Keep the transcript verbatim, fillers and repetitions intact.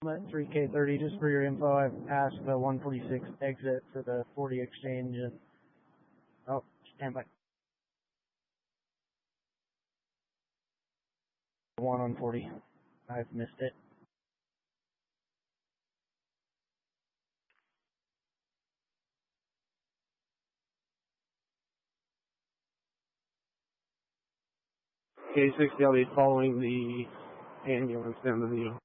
three K thirty, just for your info, I've passed the one forty-six exit for the forty exchange. And, oh, stand by. one on forty. I've missed it. K sixty, I'll be following the ambulance down to the